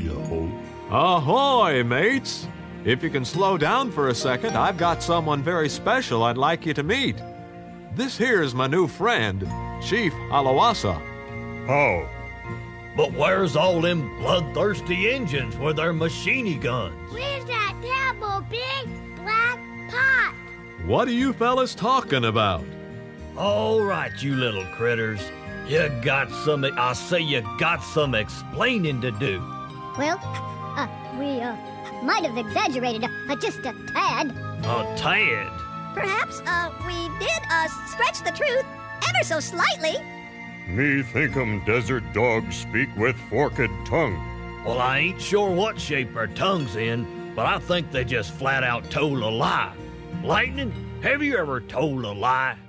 Yo-ho. Ahoy, mates! If you can slow down for a second, I've got someone very special I'd like you to meet. This here's my new friend, Chief Alawasa. How? But where's all them bloodthirsty Injuns with their machine guns? Where's that terrible big black pot? What are you fellas talking about? All right, you little critters. You got some explaining to do. Well, we might have exaggerated just a tad. A tad? Perhaps, we did, stretch the truth ever so slightly. Me think 'em desert dogs speak with forked tongue. Well, I ain't sure what shape her tongue's in, but I think they just flat out told a lie. Lightning, have you ever told a lie?